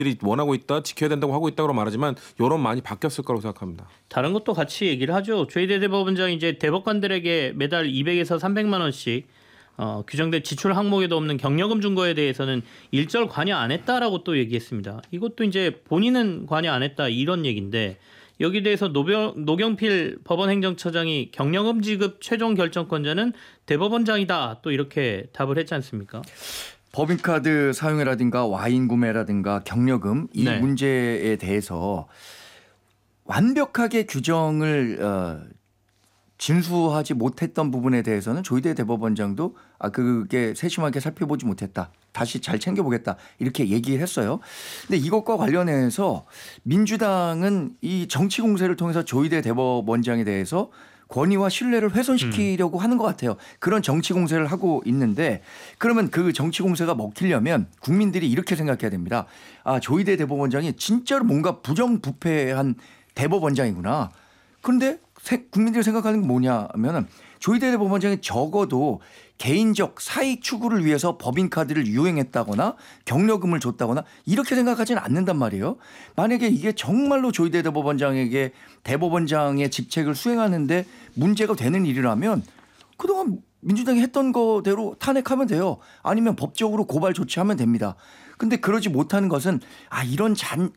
들이 원하고 있다, 지켜야 된다고 하고 있다고 말하지만 여론 많이 바뀌었을 거라고 생각합니다. 다른 것도 같이 얘기를 하죠. 조희대 대법원장이 이제 대법관들에게 매달 200에서 300만 원씩 규정된 지출 항목에도 없는 경력금 준 거에 대해서는 일절 관여 안 했다라고 또 얘기했습니다. 이것도 이제 본인은 관여 안 했다 이런 얘기인데 여기에 대해서 노경필 법원행정처장이 경력금 지급 최종 결정권자는 대법원장이다 또 이렇게 답을 했지 않습니까? 법인카드 사용이라든가 와인 구매라든가 경력금 이 네. 문제에 대해서 완벽하게 규정을 진수하지 못했던 부분에 대해서는 조희대 대법원장도 그게 세심하게 살펴보지 못했다. 다시 잘 챙겨보겠다. 이렇게 얘기를 했어요. 근데 이것과 관련해서 민주당은 이 정치 공세를 통해서 조희대 대법원장에 대해서 권위와 신뢰를 훼손시키려고 하는 것 같아요. 그런 정치 공세를 하고 있는데 그러면 그 정치 공세가 먹히려면 국민들이 이렇게 생각해야 됩니다. 조희대 대법원장이 진짜로 뭔가 부정부패한 대법원장이구나. 그런데 국민들이 생각하는 게 뭐냐면은 조희대 대법원장이 적어도 개인적 사익 추구를 위해서 법인카드를 유행했다거나 경력금을 줬다거나 이렇게 생각하지는 않는단 말이에요. 만약에 이게 정말로 조희대 대법원장에게 대법원장의 직책을 수행하는데 문제가 되는 일이라면 그동안 민주당이 했던 거대로 탄핵하면 돼요. 아니면 법적으로 고발 조치하면 됩니다. 근데 그러지 못하는 것은 이런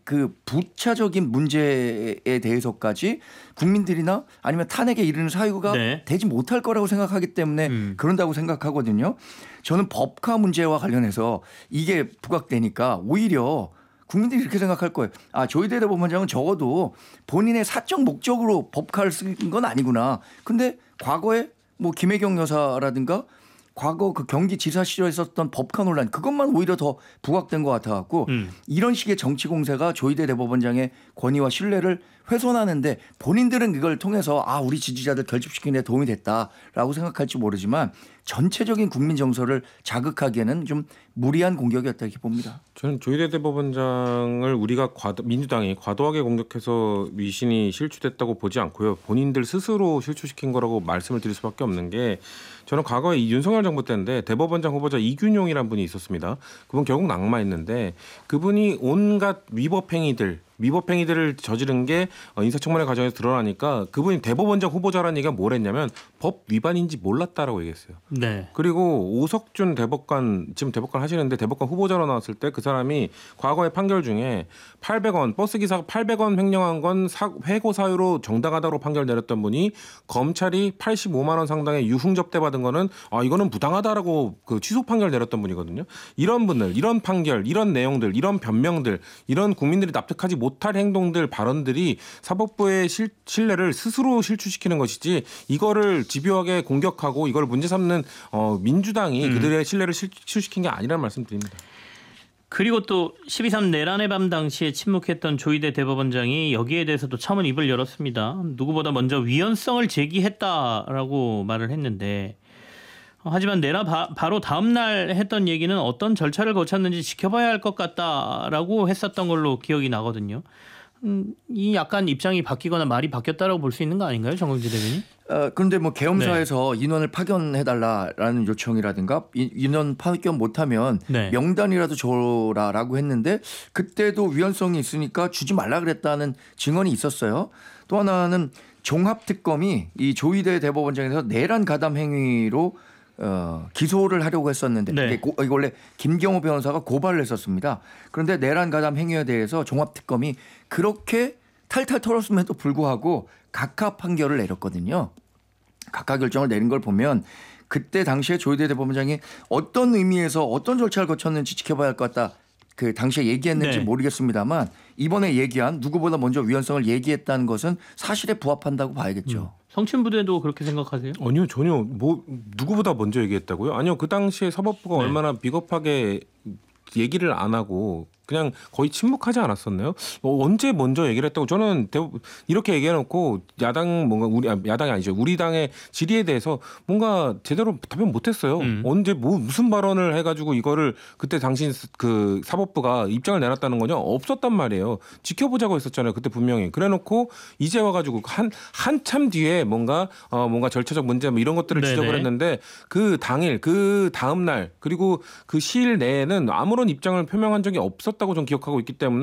부차적인 문제에 대해서까지 국민들이나 아니면 탄핵에 이르는 사유가 되지 못할 거라고 생각하기 때문에 그런다고 생각하거든요. 저는 법카 문제와 관련해서 이게 부각되니까 오히려 국민들이 이렇게 생각할 거예요. 조희대 대법원장은 적어도 본인의 사적 목적으로 법카를 쓴 건 아니구나. 근데 과거에 김혜경 여사라든가 과거 그 경기지사 시절에 있었던 법카 논란 그것만 오히려 더 부각된 것 같아갖고 이런 식의 정치 공세가 조희대 대법원장의 권위와 신뢰를 훼손하는데 본인들은 이걸 통해서 우리 지지자들 결집시키는 데 도움이 됐다라고 생각할지 모르지만 전체적인 국민 정서를 자극하기에는 좀 무리한 공격이었다 이렇게 봅니다. 저는 조희대 대법원장을 우리가 민주당이 과도하게 공격해서 위신이 실추됐다고 보지 않고요. 본인들 스스로 실추시킨 거라고 말씀을 드릴 수밖에 없는 게 저는 과거에 윤석열 정부 때인데 대법원장 후보자 이균용이라는 분이 있었습니다. 그분 결국 낙마했는데 그분이 온갖 위법행위들을 저지른 게 인사청문회 과정에서 드러나니까 그분이 대법원장 후보자라는 얘기가 뭘 했냐면 법 위반인지 몰랐다라고 얘기했어요. 네. 그리고 오석준 대법관 지금 대법관 하시는데 대법관 후보자로 나왔을 때 그 사람이 과거의 판결 중에 800원 버스기사가 800원 횡령한 건 회고 사유로 정당하다고 판결 내렸던 분이 검찰이 85만 원 상당의 유흥접대 받은 거는 이거는 부당하다라고 그 취소 판결 내렸던 분이거든요. 이런 분들, 이런 판결, 이런 내용들, 이런 변명들, 이런 국민들이 납득하지 못할 행동들, 발언들이 사법부의 신뢰를 스스로 실추시키는 것이지 이거를 집요하게 공격하고 이걸 문제 삼는 민주당이 그들의 신뢰를 실추시킨 게 아니라는 말씀드립니다. 그리고 또 12.3 내란의 밤 당시에 침묵했던 조희대 대법원장이 여기에 대해서도 참은 입을 열었습니다. 누구보다 먼저 위헌성을 제기했다라고 말을 했는데 하지만 내란 바로 다음 날 했던 얘기는 어떤 절차를 거쳤는지 지켜봐야 할 것 같다라고 했었던 걸로 기억이 나거든요. 이 약간 입장이 바뀌거나 말이 바뀌었다라고 볼 수 있는 거 아닌가요, 정광재 대변인? 그런데 계엄사에서 인원을 파견해달라라는 요청이라든가 인원 파견 못하면 명단이라도 줘라라고 했는데 그때도 위헌성이 있으니까 주지 말라 그랬다는 증언이 있었어요. 또 하나는 종합특검이 이 조희대 대법원장에서 내란 가담 행위로 기소를 하려고 했었는데 이게 원래 김경호 변호사가 고발을 했었습니다. 그런데 내란 가담 행위에 대해서 종합특검이 그렇게 탈탈 털었음에도 불구하고 각하 판결을 내렸거든요. 각하 결정을 내린 걸 보면 그때 당시에 조희대 대법원장이 어떤 의미에서 어떤 절차를 거쳤는지 지켜봐야 할 것 같다. 그 당시에 얘기했는지 모르겠습니다만 이번에 얘기한 누구보다 먼저 위헌성을 얘기했다는 것은 사실에 부합한다고 봐야겠죠. 성친부대도 그렇게 생각하세요? 아니요, 전혀 누구보다 먼저 얘기했다고요? 아니요, 그 당시에 사법부가 얼마나 비겁하게 얘기를 안 하고 그냥 거의 침묵하지 않았었나요? 언제 먼저 얘기를 했다고 저는 이렇게 얘기해놓고 야당이 아니죠. 우리 당의 질의에 대해서 뭔가 제대로 답변 못했어요. 언제 무슨 발언을 해가지고 이거를 그때 당신 그 사법부가 입장을 내놨다는 거냐? 없었단 말이에요. 지켜보자고 했었잖아요. 그때 분명히. 그래놓고 이제 와가지고 한참 뒤에 뭔가 절차적 문제 이런 것들을 지적을 했는데 그 당일 그 다음 날 그리고 그 시일 내에는 아무런 입장을 표명한 적이 없었. 찍었다고 좀 기억하고 있기 때문에